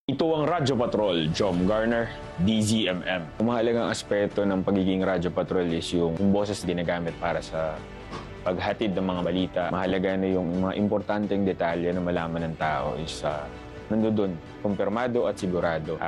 Ito ang Radyo Patrol, Jom Garner, DZMM. Ang mahalagang aspeto ng pagiging Radyo Patrol is yung boses ginagamit para sa paghatid ng mga balita. Mahalaga na yung mga importanteng detalye na malaman ng tao is nandoon, kumpirmado at sigurado.